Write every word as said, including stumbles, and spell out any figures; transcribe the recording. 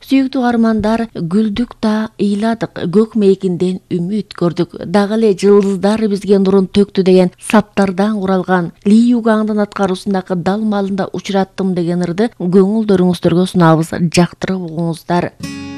Сүйүктүү армандар, гүлдүк да ыйладык, көк мейкинден үмүт көрдүк. Дагы эле жылдыздар бизге нурун төктү деген саптардан куралган Ли Югаңдын аткаруусундагы дал малында учураттым деген ырды көңүлдөрүңүздөргө сунабыз. Жактырып угуңуздар.